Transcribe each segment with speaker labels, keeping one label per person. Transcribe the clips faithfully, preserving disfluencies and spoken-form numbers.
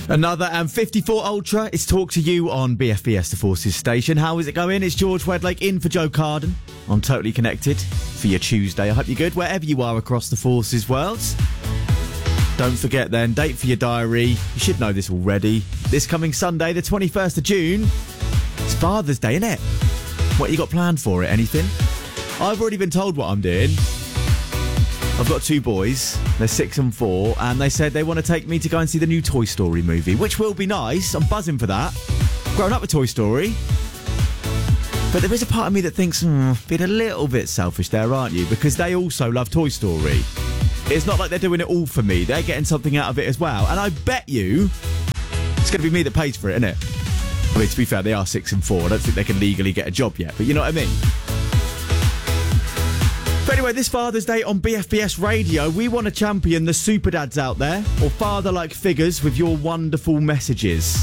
Speaker 1: Another and fifty-four Ultra. It's Talk to You on B F B S The Forces station. How is it going? It's George Wedlake in for Joe Carden on Totally Connected for your Tuesday. I hope you're good wherever you are across the Forces world. Don't forget then, date for your diary. You should know this already. This coming Sunday, the twenty-first of June, it's Father's Day, innit? What you got planned for it? Anything? I've already been told what I'm doing. I've got two boys, they're six and four, and they said they want to take me to go and see the new Toy Story movie, which will be nice. I'm buzzing for that. Grown up with Toy Story. But there is a part of me that thinks, hmm, being a little bit selfish there, aren't you? Because they also love Toy Story. It's not like they're doing it all for me. They're getting something out of it as well. And I bet you it's going to be me that pays for it, innit? I mean, to be fair, they are six and four. I don't think they can legally get a job yet, but you know what I mean? But anyway, this Father's Day on B F B S Radio, we want to champion the super dads out there, or father-like figures, with your wonderful messages.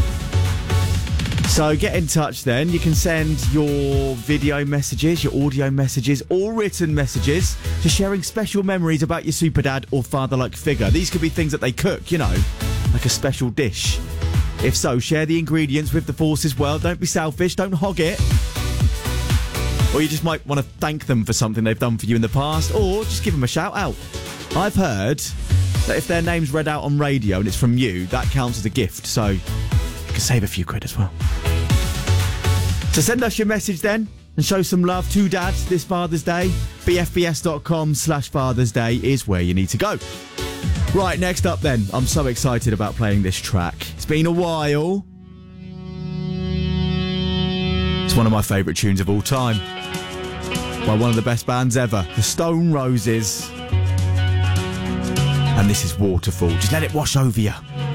Speaker 1: So get in touch then. You can send your video messages, your audio messages, or written messages to sharing special memories about your super dad or father-like figure. These could be things that they cook, you know, like a special dish. If so, share the ingredients with the Forces world. Don't be selfish, don't hog it. Or you just might want to thank them for something they've done for you in the past, or just give them a shout out. I've heard that if their name's read out on radio and it's from you, that counts as a gift, so you can save a few quid as well. So send us your message then and show some love to Dad this Father's Day. B F B S dot com slash Father's Day is where you need to go. Right, next up then, I'm so excited about playing this track. It's been a while. It's one of my favourite tunes of all time. By one of the best bands ever, the Stone Roses. And this is Waterfall. Just let it wash over you.